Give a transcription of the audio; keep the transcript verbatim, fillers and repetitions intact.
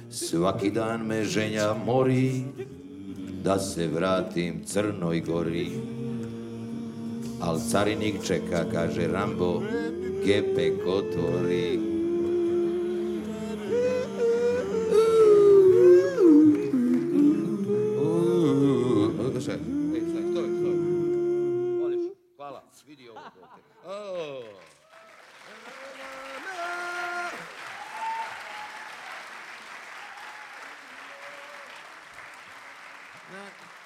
Svaki dan me ženja mori, da se vratim Crnoj Gori. Al carinik čeka, kaže Rambo, gepek otvori. Stoj, stoj, stoj. Voliš, hvala, vidi ovo. Oh.